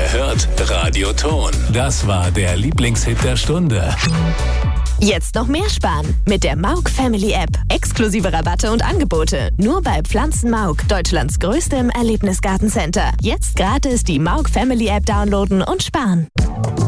Wer hört? Radio Ton. Das war der Lieblingshit der Stunde. Jetzt noch mehr sparen mit der Mauk Family App. Exklusive Rabatte und Angebote. Nur bei Pflanzen Mauk, Deutschlands größtem Erlebnisgartencenter. Jetzt gratis die Mauk Family App downloaden und sparen.